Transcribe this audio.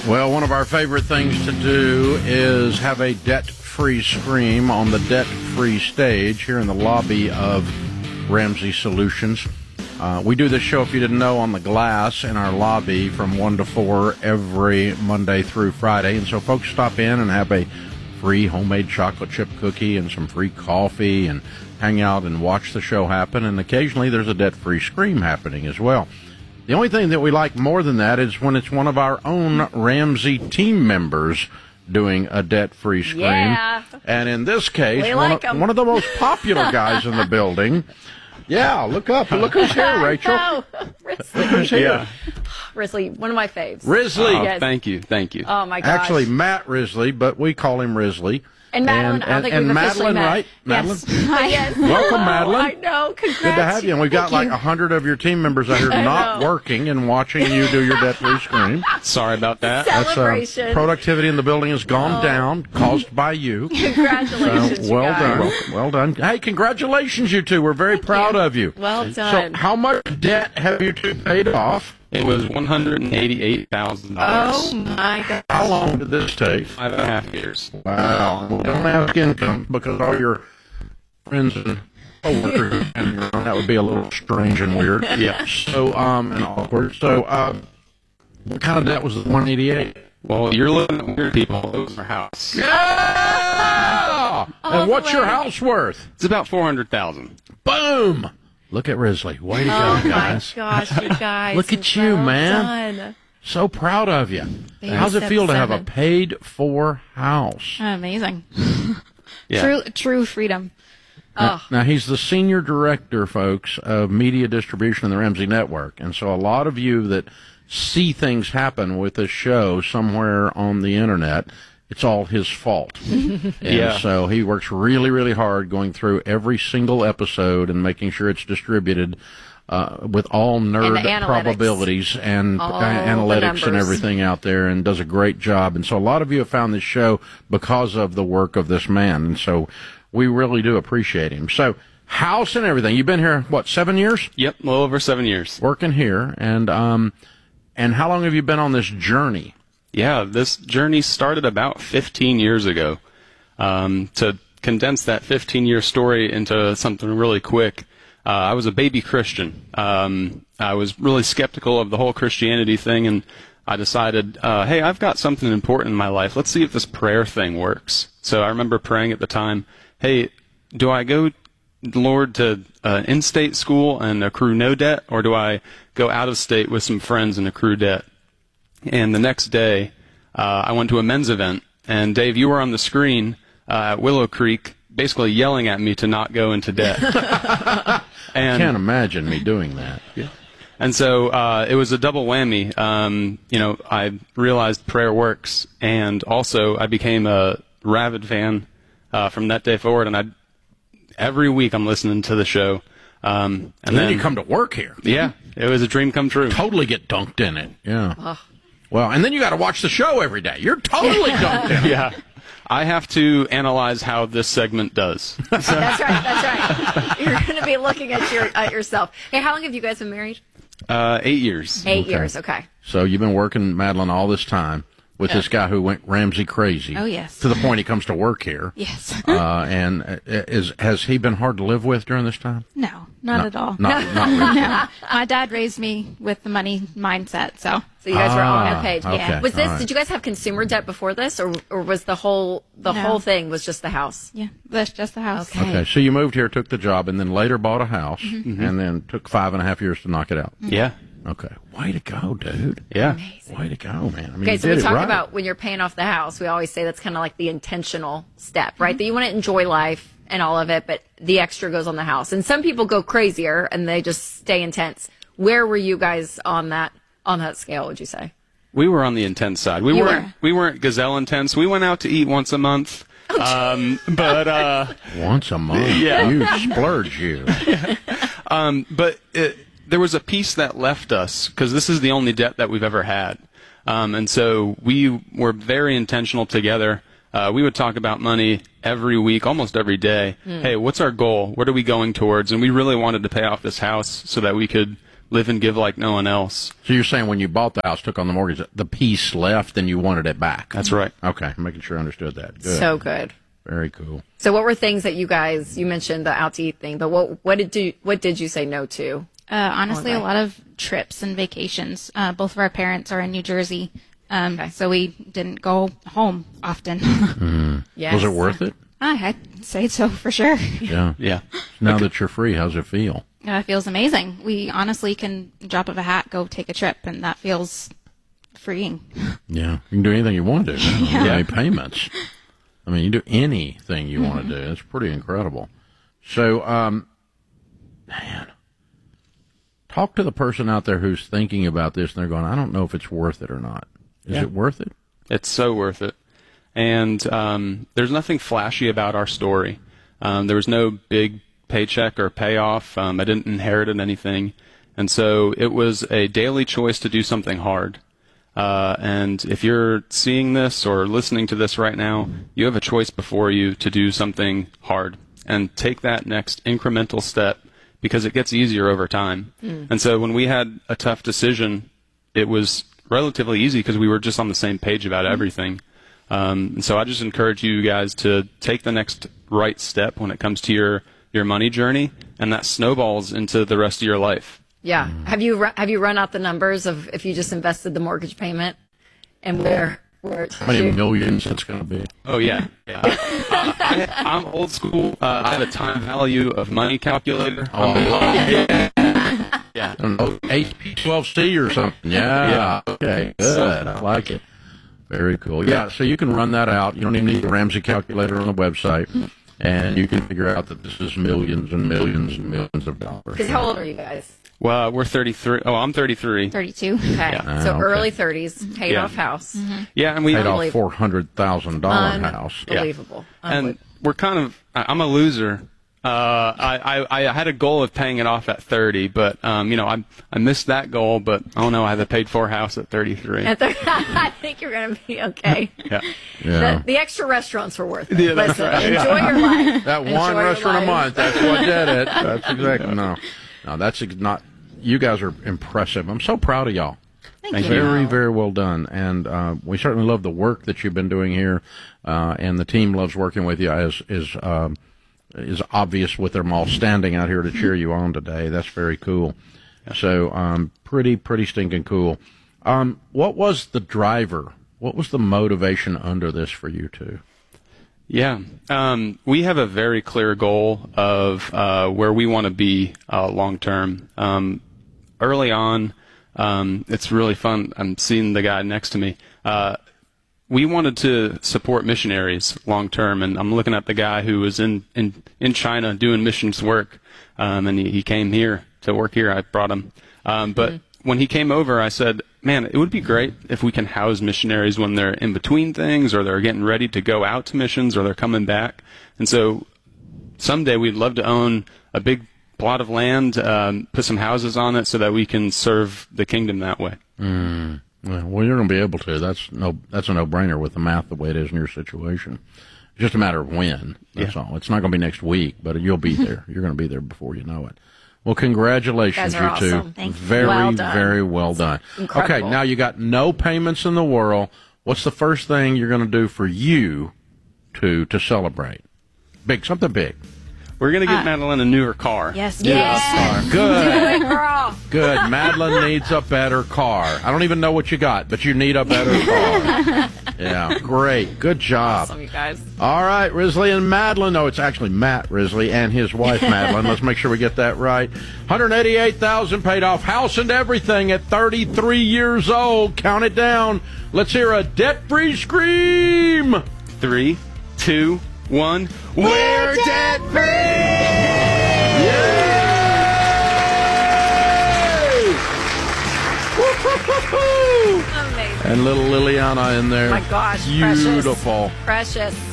Well, one of our favorite things to do is have a debt-free scream on the debt-free stage here in the lobby of Ramsey Solutions. We do this show, if you didn't know, on the glass in our lobby from 1 to 4 every Monday through Friday. And so folks stop in and have a free homemade chocolate chip cookie and some free coffee and hang out and watch the show happen. And occasionally there's a debt-free scream happening as well. The only thing that we like more than that is when it's one of our own Ramsey team members doing a debt-free scream. Yeah. And in this case, like one of the most popular guys in the building. Yeah, look up. Look who's here, Rachel. No, Risley. Look who's here. Yeah. Risley, one of my faves. Risley. Oh, Yes. thank you. Oh, my gosh. Actually, Matt Risley, but we call him Risley. And Madeline, I don't think and we've officially Madeline, met. right? Madeline? Yes. Welcome, Madeline. I know. Congrats. Good to have you. And we've got like 100 of your team members out here not know. working and watching you do your debt-free scream. Sorry about that. Celebration. Productivity in the building has gone down, caused by you. Congratulations, Well you guys. done. Well done. Hey, congratulations, you two. We're very proud of you. Well So done. how much debt have you two paid off? It was $188,000. Oh, my God. How long did this take? 5.5 years. Wow. We don't ask income because all your friends and coworkers, and that would be a little strange and weird. Yeah. So, and awkward. So, what kind of debt was the 188? Well, you're looking at weird people. It was our house. Yeah! And what's your house worth? It's about $400,000. Boom! Look at Risley. Way to go, Oh, my guys. gosh, you guys. Look at you, Well man. done. So proud of you. Baby How's it step feel to have a 7. paid-for house? Amazing. Yeah. True freedom. Now, he's the senior director, folks, of media distribution in the Ramsey Network. And so a lot of you that see things happen with this show somewhere on the Internet, it's all his fault. And Yeah. so he works really, really hard going through every single episode and making sure it's distributed with all nerd And the analytics. probabilities and All the analytics and numbers. everything out there, and does a great job. And so a lot of you have found this show because of the work of this man. And so we really do appreciate him. So house and everything. You've been here, what, 7 years? Yep, a little over 7 years. Working here. And how long have you been on this journey? Yeah, this journey started about 15 years ago. To condense that 15-year story into something really quick, I was a baby Christian. I was really skeptical of the whole Christianity thing, and I decided, hey, I've got something important in my life. Let's see if this prayer thing works. So I remember praying at the time, hey, do I go, Lord, to in-state school and accrue no debt, or do I go out of state with some friends and accrue debt? And the next day, I went to a men's event, and Dave, you were on the screen at Willow Creek, basically yelling at me to not go into debt. I can't imagine me doing that. Yeah. And so it was a double whammy. I realized prayer works, and also I became a rabid fan from that day forward. And every week I'm listening to the show. And then you come to work here. Yeah, it was a dream come true. Totally get dunked in it. Yeah. Well, and then you got to watch the show every day. You're totally dunked in it. Yeah. I have to analyze how this segment does. That's right. You're going to be looking at yourself. Hey, how long have you guys been married? 8 years. 8 years, okay. So you've been working, Madeline, all this time with this guy who went Ramsey crazy. Oh, yes. To the point he comes to work here. Yes. And has he been hard to live with during this time? No, not at all. Not really. No. My dad raised me with the money mindset, so. So you guys were all on the page. okay. Yeah. Was this? All right. Did you guys have consumer debt before this, or was the whole thing was just the house? Yeah, that's just the house. Okay. Okay, so you moved here, took the job, and then later bought a house, and then took 5.5 years to knock it out. Yeah. Okay. Way to go, dude. Yeah. Way to go, man. I mean, Okay, you so did we it talk right. about when you're paying off the house, we always say that's kind of like the intentional step, right? That you want to enjoy life and all of it, but the extra goes on the house. And some people go crazier and they just stay intense. Where were you guys on that scale, would you say? We were on the intense side. We weren't gazelle intense. We went out to eat once a month. But Once a month. Yeah. You splurge, you. there was a piece that left us, because this is the only debt that we've ever had. And so we were very intentional together. We would talk about money every week, almost every day. Hey, what's our goal? What are we going towards? And we really wanted to pay off this house so that we could live and give like no one else. So you're saying when you bought the house, took on the mortgage, the piece left and you wanted it back? That's right. Okay, making sure I understood that. Good. So good. Very cool. So what were things that you mentioned the out to eat thing, but what did you say no to? Honestly, a lot of trips and vacations. Both of our parents are in New Jersey, so we didn't go home often. Yes. Was it worth it? I'd say so for sure. Yeah. Yeah. Now that you're free, how's it feel? It feels amazing. We honestly can drop of a hat, go take a trip, and that feels freeing. Yeah. You can do anything you want to do. You don't Yeah. have any payments. I mean, you do anything you want to do. It's pretty incredible. So, man, talk to the person out there who's thinking about this and they're going, I don't know if it's worth it or not. Is it worth it? It's so worth it. And there's nothing flashy about our story. There was no big paycheck or payoff. I didn't inherit anything. And so it was a daily choice to do something hard. And if you're seeing this or listening to this right now, you have a choice before you to do something hard and take that next incremental step because it gets easier over time. And so when we had a tough decision, it was relatively easy because we were just on the same page about everything. And so I just encourage you guys to take the next right step when it comes to your money journey, and that snowballs into the rest of your life. Yeah. Have you run out the numbers of if you just invested the mortgage payment and where it's How many millions it's going to be? Oh, yeah. I'm old school. I have a time value of money calculator. Yeah. Yeah. I don't know, HP12C or something. Yeah. Okay. Good. I like it. Very cool. Yeah. So you can run that out. You don't even need the Ramsey calculator on the website, and you can figure out that this is millions and millions and millions of dollars. Because how old are you guys? Well, we're 33. Oh, I'm 33. 32. Okay. So okay. early 30s, paid Yeah. off house. Yeah, and we Paid off Unbelievable. $400,000 house. Unbelievable. and we're kind of. I'm a loser. I had a goal of paying it off at 30, but I missed that goal. But oh no, I had a paid-for house at 33. I think you're going to be okay. Yeah. Yeah. The extra restaurants were worth it. Yeah, that's Listen, right. enjoy your life. That Enjoy one your restaurant a life. month. That's what did it. That's exactly no. That's not. You guys are impressive. I'm so proud of y'all. Thank you. Very, very well done. And we certainly love the work that you've been doing here. And the team loves working with you, as is obvious with them all standing out here to cheer you on today. That's very cool. So pretty stinking cool. What was the driver? What was the motivation under this for you two? Yeah. We have a very clear goal of where we want to be long term. Early on, it's really fun. I'm seeing the guy next to me. We wanted to support missionaries long term, and I'm looking at the guy who was in China doing missions work, and he came here to work here. I brought him. But when he came over, I said, man, it would be great if we can house missionaries when they're in between things, or they're getting ready to go out to missions, or they're coming back. And so someday we'd love to own a big plot of land, put some houses on it so that we can serve the kingdom that way. Well, you're going to be able to. That's a no-brainer with the math the way it is in your situation. It's just a matter of when. That's all. It's not going to be next week, but you'll be there. You're going to be there before you know it. Well, congratulations, You guys are you two. awesome. Thank you. Very, Well done. very well done. Incredible. Okay, now you got no payments in the world. What's the first thing you're going to do for you to celebrate? Something big. We're going to get Madeline a newer car. Yes. Yeah. Good. Girl. Good. Madeline needs a better car. I don't even know what you got, but you need a better car. Yeah, great. Good job. Awesome, you guys. All right, Risley and Madeline. No, it's actually Matt Risley and his wife, Madeline. Let's make sure we get that right. $188,000 paid off, house and everything at 33 years old. Count it down. Let's hear a debt-free scream. 3, 2, 1. We're debt-free! Yay! Woo-hoo-hoo-hoo! Amazing. And little Liliana in there. My gosh, beautiful. Precious.